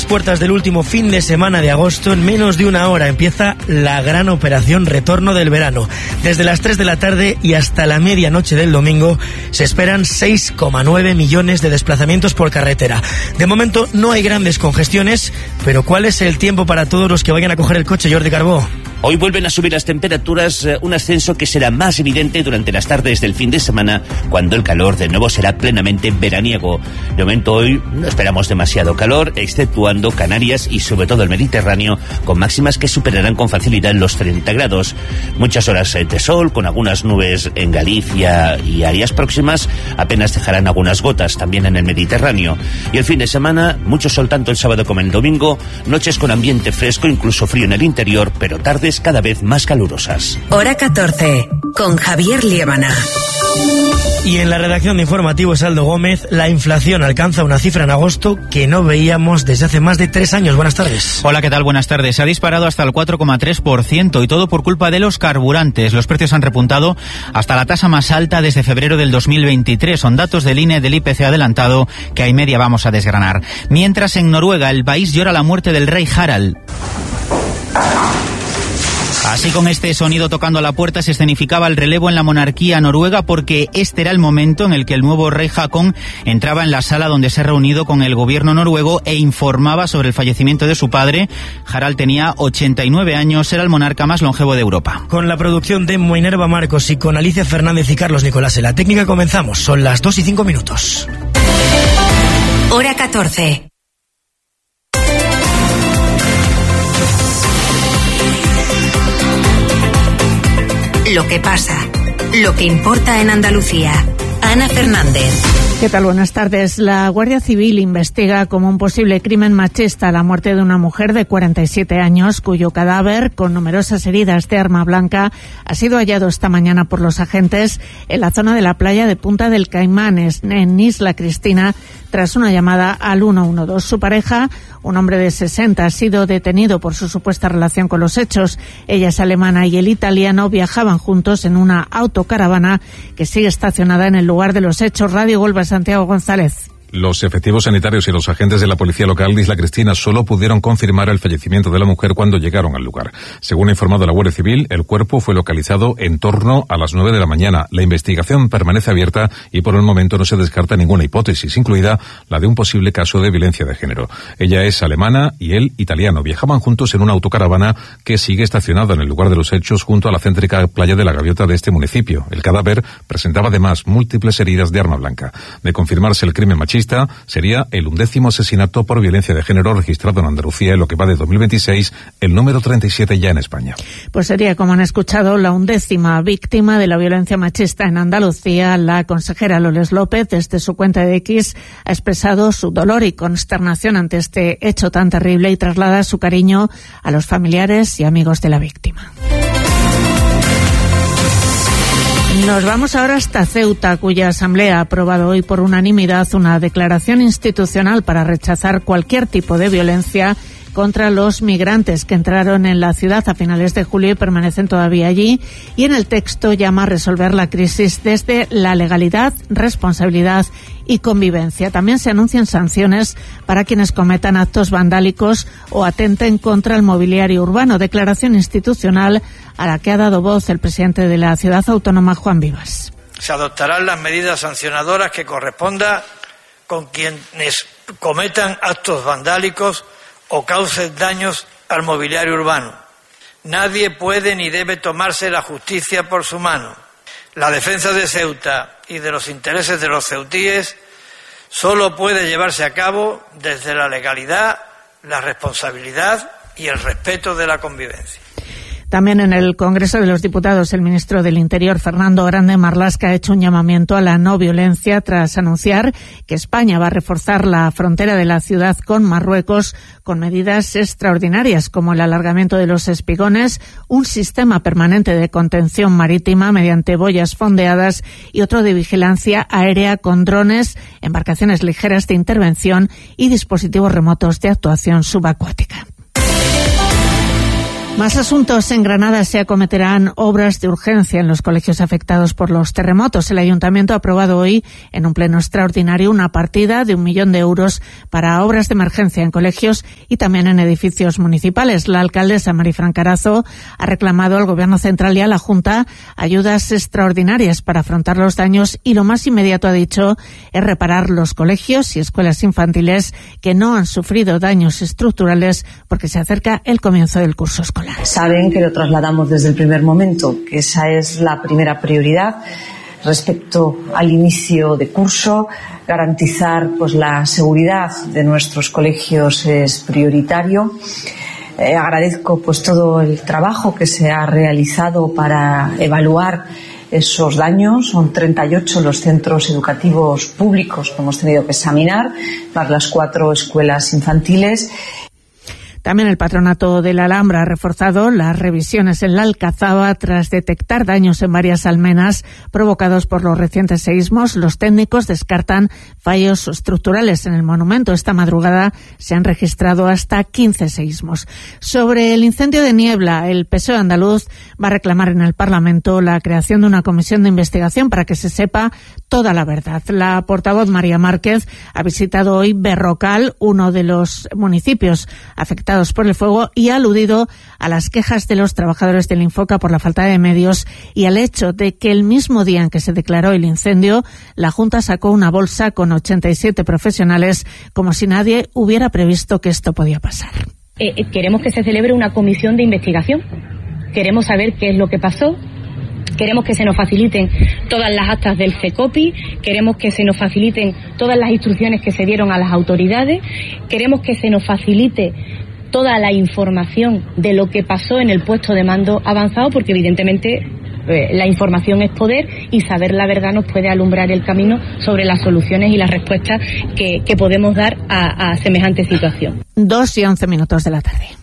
puertas del último fin de semana de agosto, en menos de una hora empieza la gran operación Retorno del Verano. Desde las 3 de la tarde y hasta la medianoche del domingo se esperan 6,9 millones de desplazamientos por carretera. De momento no hay grandes congestiones, pero ¿cuál es el tiempo para todos los que vayan a coger el coche, Jordi Carbó? Hoy vuelven a subir las temperaturas, un ascenso que será más evidente durante las tardes del fin de semana, cuando el calor de nuevo será plenamente veraniego. De momento hoy no esperamos demasiado calor, exceptuando Canarias y sobre todo el Mediterráneo, con máximas que superarán con facilidad los 30 grados. Muchas horas de sol, con algunas nubes en Galicia y áreas próximas, apenas dejarán algunas gotas también en el Mediterráneo. Y el fin de semana, mucho sol tanto el sábado como el domingo, noches con ambiente fresco, incluso frío en el interior, pero tardes cada vez más calurosas. Hora 14, con Javier Liébana. Y en la redacción de Informativos Aldo Gómez, la inflación alcanza una cifra en agosto que no veíamos desde hace más de 3 años. Buenas tardes. Hola, ¿qué tal? Buenas tardes. Se ha disparado hasta el 4,3% y todo por culpa de los carburantes. Los precios han repuntado hasta la tasa más alta desde febrero del 2023. Son datos del INE del IPC adelantado que a y media vamos a desgranar. Mientras en Noruega el país llora la muerte del rey Harald. Así, con este sonido tocando a la puerta, se escenificaba el relevo en la monarquía noruega, porque este era el momento en el que el nuevo rey Haakon entraba en la sala donde se ha reunido con el gobierno noruego e informaba sobre el fallecimiento de su padre. Harald tenía 89 años, era el monarca más longevo de Europa. Con la producción de Minerva Marcos y con Alicia Fernández y Carlos Nicolás en la técnica comenzamos. Son las 2:05. Hora 14. Lo que pasa, lo que importa en Andalucía. Ana Fernández. ¿Qué tal? Buenas tardes. La Guardia Civil investiga como un posible crimen machista la muerte de una mujer de 47 años, cuyo cadáver, con numerosas heridas de arma blanca, ha sido hallado esta mañana por los agentes en la zona de la playa de Punta del Caimán, en Isla Cristina, tras una llamada al 112. Su pareja, un hombre de 60, ha sido detenido por su supuesta relación con los hechos. Ella es alemana y el italiano viajaban juntos en una autocaravana que sigue estacionada en el lugar de los hechos. Radio Golba, Santiago González. Los efectivos sanitarios y los agentes de la policía local de Isla Cristina solo pudieron confirmar el fallecimiento de la mujer cuando llegaron al lugar. Según ha informado la Guardia Civil, el cuerpo fue localizado en torno a las 9 de la mañana. La investigación permanece abierta y por el momento no se descarta ninguna hipótesis, incluida la de un posible caso de violencia de género. Ella es alemana y él italiano. Viajaban juntos en una autocaravana que sigue estacionada en el lugar de los hechos junto a la céntrica playa de la Gaviota de este municipio. El cadáver presentaba además múltiples heridas de arma blanca. De confirmarse el crimen machista, sería el 11º asesinato por violencia de género registrado en Andalucía en lo que va de 2026, el número 37 ya en España. Pues sería, como han escuchado, la 11ª víctima de la violencia machista en Andalucía. La consejera Loles López, desde su cuenta de X, ha expresado su dolor y consternación ante este hecho tan terrible y traslada su cariño a los familiares y amigos de la víctima. Nos vamos ahora hasta Ceuta, cuya asamblea ha aprobado hoy por unanimidad una declaración institucional para rechazar cualquier tipo de violencia contra los migrantes que entraron en la ciudad a finales de julio y permanecen todavía allí, y en el texto llama a resolver la crisis desde la legalidad, responsabilidad y convivencia. También se anuncian sanciones para quienes cometan actos vandálicos o atenten contra el mobiliario urbano. Declaración institucional a la que ha dado voz el presidente de la ciudad autónoma, Juan Vivas. Se adoptarán las medidas sancionadoras que corresponda con quienes cometan actos vandálicos o causen daños al mobiliario urbano. Nadie puede ni debe tomarse la justicia por su mano. La defensa de Ceuta y de los intereses de los ceutíes solo puede llevarse a cabo desde la legalidad, la responsabilidad y el respeto de la convivencia. También en el Congreso de los Diputados, el ministro del Interior, Fernando Grande Marlaska, ha hecho un llamamiento a la no violencia tras anunciar que España va a reforzar la frontera de la ciudad con Marruecos con medidas extraordinarias como el alargamiento de los espigones, un sistema permanente de contención marítima mediante boyas fondeadas y otro de vigilancia aérea con drones, embarcaciones ligeras de intervención y dispositivos remotos de actuación subacuática. Más asuntos. En Granada se acometerán obras de urgencia en los colegios afectados por los terremotos. El Ayuntamiento ha aprobado hoy, en un pleno extraordinario, una partida de 1 millón de euros para obras de emergencia en colegios y también en edificios municipales. La alcaldesa Marifran Carazo ha reclamado al Gobierno central y a la Junta ayudas extraordinarias para afrontar los daños y lo más inmediato, ha dicho, es reparar los colegios y escuelas infantiles que no han sufrido daños estructurales porque se acerca el comienzo del curso escolar. Saben que lo trasladamos desde el primer momento, que esa es la primera prioridad respecto al inicio de curso. Garantizar la seguridad de nuestros colegios es prioritario. Agradezco todo el trabajo que se ha realizado para evaluar esos daños. Son 38 los centros educativos públicos que hemos tenido que examinar, más las 4 escuelas infantiles. También el Patronato de la Alhambra ha reforzado las revisiones en la Alcazaba tras detectar daños en varias almenas provocados por los recientes seísmos. Los técnicos descartan fallos estructurales en el monumento. Esta madrugada se han registrado hasta 15 seísmos. Sobre el incendio de Niebla, el PSOE andaluz va a reclamar en el Parlamento la creación de una comisión de investigación para que se sepa toda la verdad. La portavoz María Márquez ha visitado hoy Berrocal, uno de los municipios afectados por el fuego, y ha aludido a las quejas de los trabajadores del Infoca por la falta de medios y al hecho de que el mismo día en que se declaró el incendio, la Junta sacó una bolsa con 87 profesionales, como si nadie hubiera previsto que esto podía pasar. Queremos que se celebre una comisión de investigación. Queremos saber qué es lo que pasó. Queremos que se nos faciliten todas las actas del CECOPI, queremos que se nos faciliten todas las instrucciones que se dieron a las autoridades, queremos que se nos facilite toda la información de lo que pasó en el puesto de mando avanzado, porque evidentemente la información es poder y saber la verdad nos puede alumbrar el camino sobre las soluciones y las respuestas que podemos dar a semejante situación. 2:11 de la tarde.